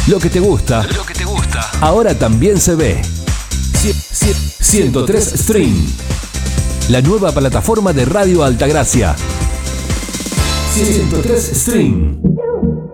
Lo que te gusta, ahora también se ve. 103 Stream, la nueva plataforma de Radio Altagracia. 103 Stream.